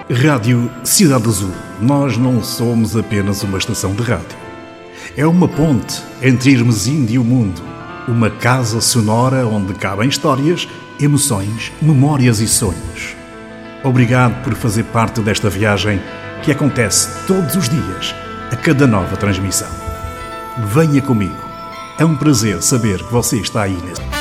Rádio Cidade Azul. Nós não somos apenas uma estação de rádio. É uma ponte entre Irmesinda e o mundo. Uma casa sonora onde cabem histórias, emoções, memórias e sonhos. Obrigado por fazer parte desta viagem que acontece todos os dias, a cada nova transmissão. Venha comigo. É um prazer saber que você está aí nesse...